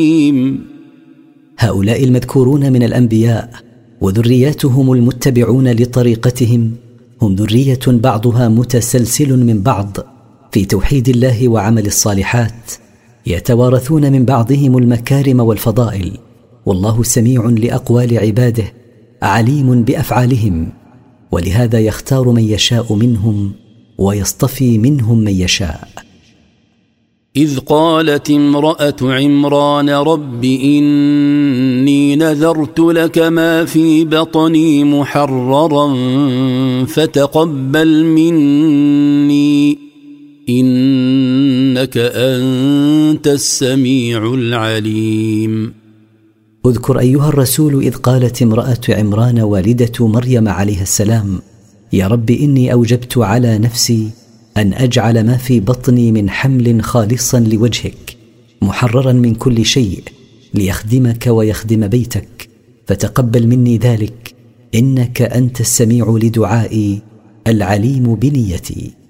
هؤلاء المذكورون من الأنبياء وذرياتهم المتبعون لطريقتهم هم ذرية بعضها متسلسل من بعض في توحيد الله وعمل الصالحات، يتوارثون من بعضهم المكارم والفضائل، والله سميع لأقوال عباده عليم بأفعالهم، ولهذا يختار من يشاء منهم ويصطفي منهم من يشاء. إذ قالت امرأة عمران رب إني نذرت لك ما في بطني محررا فتقبل مني إنك أنت السميع العليم. اذكر أيها الرسول إذ قالت امرأة عمران والدة مريم عليها السلام يا رب إني أوجبت على نفسي أن أجعل ما في بطني من حمل خالصا لوجهك محررا من كل شيء ليخدمك ويخدم بيتك، فتقبل مني ذلك إنك أنت السميع لدعائي العليم بنيتي.